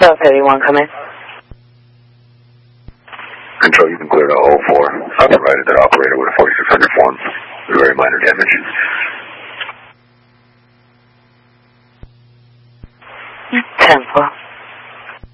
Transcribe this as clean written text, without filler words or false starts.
South 81, come in. Control, you can clear to 04. I provided that operator with a 4600 form with very minor damage.